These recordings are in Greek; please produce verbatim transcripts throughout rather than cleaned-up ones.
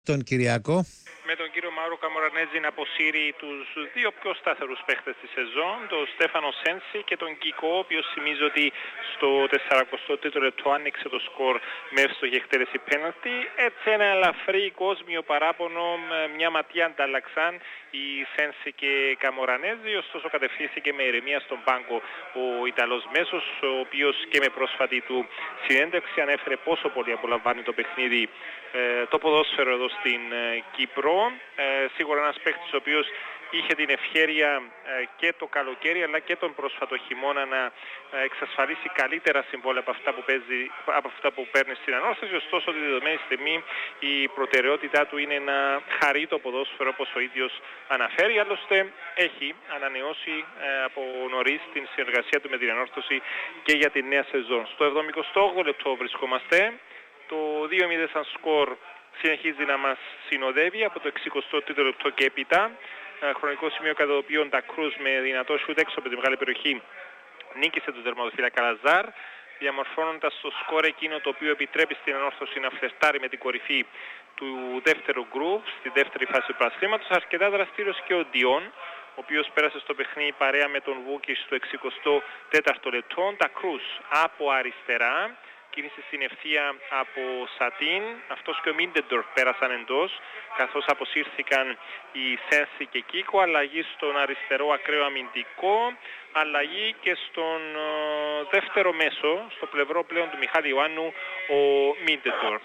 Τον Κυριακό. Με τον κύριο Μάουρο Καμορανέζη να αποσύρει τους δύο πιο σταθερούς παίχτες της σεζόν, τον Στέφανο Σένση και τον Κίκο, ο οποίος θυμίζει ότι στο τεσσαρακοστό τρίτο λεπτό άνοιξε το σκορ μέχρι στο εκτέλεση πέναλτι. Έτσι ένα ελαφρύ κόσμιο παράπονο, μια ματιά ανταλλαξάν οι Σένση και Καμορανέζη, ωστόσο κατευθύνθηκε με ηρεμία στον πάγκο ο Ιταλός μέσος, ο οποίος και με πρόσφατη του συνέντευξη ανέφερε πόσο πολύ απολαμβάνει το παιχνίδι, ε, το ποδόσφαιρο εδώ στην ε, Κύπρο. Ε, σίγουρα ένας παίκτης ο οποίος είχε την ευχέρεια ε, και το καλοκαίρι αλλά και τον πρόσφατο χειμώνα να ε, εξασφαλίσει καλύτερα συμβόλαια από αυτά που, παίζει, από αυτά που παίρνει στην ανόρθωση. Ωστόσο, τη δεδομένη στιγμή η προτεραιότητά του είναι να χαρεί το ποδόσφαιρο, όπως ο ίδιος αναφέρει. Άλλωστε έχει ανανεώσει ε, από νωρίς την συνεργασία του με την ανόρθωση και για τη νέα σεζόν. Στο εβδομηκοστό όγδοο λεπτό βρισκόμαστε. Το δύο μηδέν σαν σκορ συνεχίζει να μας συνοδεύει από το εξηκοστό τρίτο λεπτό και έπειτα. Χρονικό σημείο κατά το οποίο τα Κρούς με δυνατό σούτ έξω από τη μεγάλη περιοχή νίκησε τον τερματοφύλακα Λαζάρ, διαμορφώνοντας το σκορ εκείνο το οποίο επιτρέπει στην ανόρθωση να φλερτάρει με την κορυφή του δεύτερου γκρουπ στη δεύτερη φάση του πρωταθλήματος. Αρκετά δραστήριος και ο Ντιόν, ο οποίος πέρασε στο παιχνίδι παρέα με τον Βούκη στο εξηκοστό τέταρτο λεπτό. Τα Κρούς από αριστερά, κίνηση στην ευθεία από Σατίν, αυτός και ο Μίντεντορφ πέρασαν εντός, καθώς αποσύρθηκαν οι Σένση και Κίκο. Αλλαγή στον αριστερό ακραίο αμυντικό, αλλαγή και στον uh, δεύτερο μέσο, στο πλευρό πλέον του Μιχάλη Ιωάννου, ο Μίντεντορφ.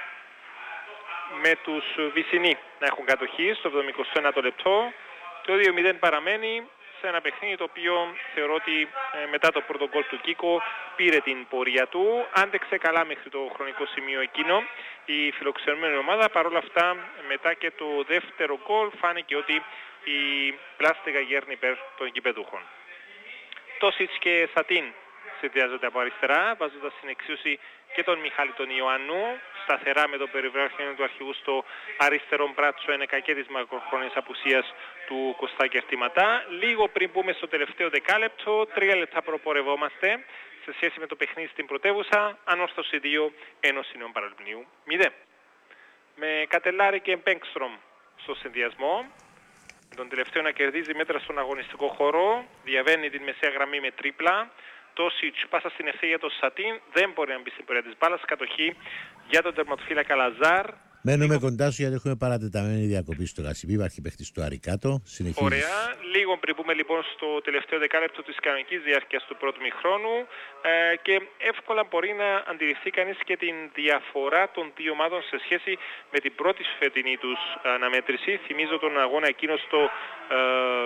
Με τους Βυσσινοί να έχουν κατοχή στο εβδομηκοστό ένατο λεπτό, το δύο μηδέν παραμένει σε ένα παιχνίδι το οποίο θεωρώ ότι ε, μετά το πρώτο γκολ του Κίκο πήρε την πορεία του, άντεξε καλά μέχρι το χρονικό σημείο εκείνο η φιλοξενούμενη ομάδα. Παρόλα αυτά, μετά και το δεύτερο γκολ φάνηκε ότι η πλάστιγα γέρνει υπέρ των γηπεδούχων. Τόσιτς και Σατίν συνδυάζονται από αριστερά, βάζοντας στην εξίσωση και τον Μιχάλη τον Ιωάννου, σταθερά με το περιβράχιο του αρχηγού στο αριστερό μπράτσο ένεκα και της μακροχρόνιας απουσίας του Κωστάκη Αρτηματά. Λίγο πριν πούμε στο τελευταίο δεκάλεπτο, τρία λεπτά προπορευόμαστε σε σχέση με το παιχνίδι στην πρωτεύουσα. Ανόρθωση δύο, Ένωση Νέων Παραλιμνίου μηδέν. Με Κατελάρη και Μπέγκστρομ στο συνδυασμό, με τον τελευταίο να κερδίζει μέτρα στον αγωνιστικό χώρο, διαβαίνει την μεσαία γραμμή με τρίπλα. Τόσιτς πάσα στην ευθεία για το Σατίν, δεν μπορεί να μπει στην πορεία της μπάλας. Κατοχή για τον τερματοφύλακα Λαζάρ. Μένουμε λίγο κοντά σου γιατί έχουμε παρατεταμένη διακοπή στο Γασιμπή. Υπάρχει παίχτης του Αρικάτο. Συνεχίζεις. Ωραία. Λίγο πριν πούμε λοιπόν στο τελευταίο δεκάλεπτο της κανονικής διάρκειας του πρώτου μηχρόνου ε, και εύκολα μπορεί να αντιληφθεί κανείς και την διαφορά των δύο ομάδων σε σχέση με την πρώτη φετινή τους αναμέτρηση. Θυμίζω τον αγώνα εκείνο στο ε,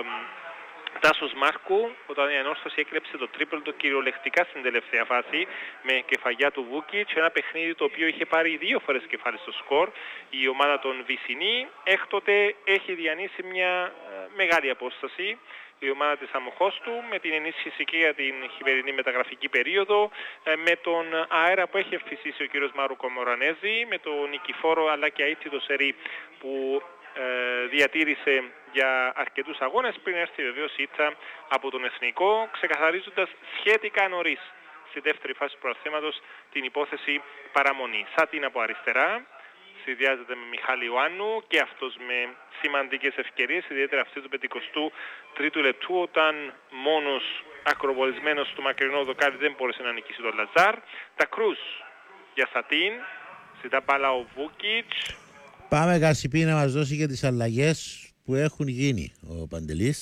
Τάσος Μάρκου, όταν η ανόρθωση έκλεψε το τρίπλο το κυριολεκτικά στην τελευταία φάση με κεφαλιά του Βούκιτς, ένα παιχνίδι το οποίο είχε πάρει δύο φορές κεφάλι στο σκορ η ομάδα των Βυσσινή. Έκτοτε έχει διανύσει μια ε, μεγάλη απόσταση η ομάδα της Αμοχώστου, με την ενίσχυση και για την χειμερινή μεταγραφική περίοδο, ε, με τον αέρα που έχει εμφυσίσει ο κύριος Μάρου Καμορανέζη, με τον Νικηφόρο αλλά και αίτητο Σερί που Ε, διατήρησε για αρκετούς αγώνες πριν έρθει βεβαίως η ήττα από τον Εθνικό, ξεκαθαρίζοντας σχετικά νωρίς στη δεύτερη φάση του πρωταθλήματος την υπόθεση παραμονή. Σάτιν από αριστερά συνδυάζεται με Μιχάλη Ιωάννου και αυτός με σημαντικές ευκαιρίες, ιδιαίτερα αυτή του πενηκοστού τρίτου λεπτού, όταν μόνος ακροβολισμένος στο μακρινό δοκάρι δεν μπόρεσε να νικήσει τον Λαζάρ. Τα Κρούς για Σατίν, ζητά μπάλα ο Βούκιτς. Πάμε Γασιπή να μας δώσει και τις αλλαγές που έχουν γίνει ο Παντελής.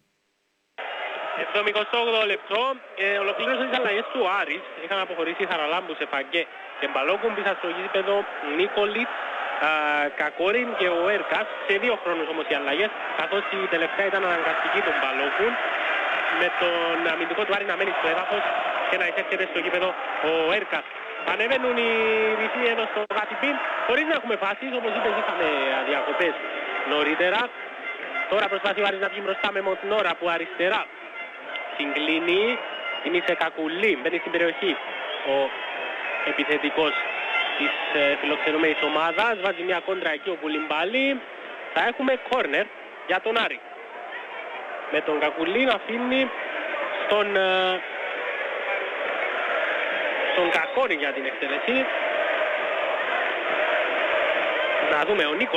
εβδομηκοστό όγδοο λεπτό, ε, ολοκλήρωσε τις αλλαγές του Άρης. Είχαν αποχωρήσει Χαραλάμπου, Σεφαγκέ και Μπαλόκουν, πίσω στο γήπεδο Νίκολιτς, Κακόριν και ο Έρκας. Σε δύο χρόνους όμως οι αλλαγές, καθώς η τελευταία ήταν αναγκαστική των Μπαλόκουν, με τον αμυντικό του Άρη να μένει στο έδαφος και να εισέρχεται στο γήπεδο ο Έρκας. Ανεβαίνουν οι Βυσσινοί εδώ στο Γασιπίν, χωρίς να έχουμε φάσεις, όπως είπες είχαμε διακοπές νωρίτερα. Τώρα προσπαθεί ο Άρης να βγει μπροστά με Μοντνόρα που αριστερά συγκλίνει, είναι σε Κακουλή, μπαίνει στην περιοχή ο επιθετικός της ε, φιλοξενούμενης ομάδας, βάζει μια κόντρα εκεί ο Πουλιμπάλη. Θα έχουμε κόρνερ για τον Άρη, με τον Κακουλή να αφήνει στον ε, τον Κακόρη για την εκτέλεση. Να Να δούμε, ο Νίκο